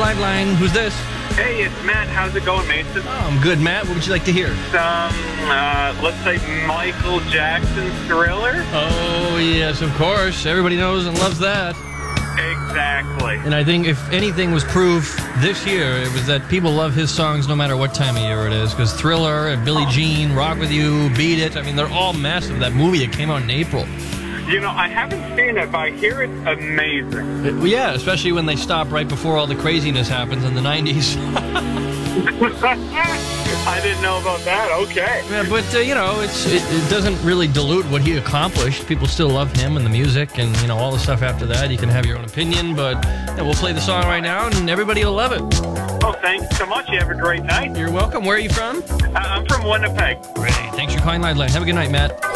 Liveline. Who's this? Hey, it's Matt. How's it going, Mason? Oh, I'm good, Matt. What would you like to hear? Let's say Michael Jackson's Thriller. Oh, yes, of course. Everybody knows and loves that. Exactly. And I think if anything was proof this year, it was that people love his songs no matter what time of year it is. Because Thriller and Billie Jean, Rock With You, Beat It, I mean, they're all massive. That movie that came out in April. You know, I haven't seen it, but I hear it's amazing. Yeah, especially when they stop right before all the craziness happens in the 90s. I didn't know about that. Okay. Yeah, but, it doesn't really dilute what he accomplished. People still love him and the music and, all the stuff after that. You can have your own opinion, but we'll play the song right now and everybody will love it. Oh, thanks so much. You have a great night. You're welcome. Where are you from? I'm from Winnipeg. Great. Thanks for calling Liveline. Have a good night, Matt.